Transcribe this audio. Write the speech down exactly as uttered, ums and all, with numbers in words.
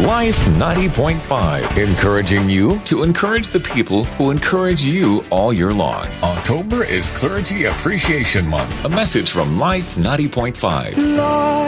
Life ninety point five, encouraging you to encourage the people who encourage you all year long. October is Clergy Appreciation Month. A message from Life ninety point five.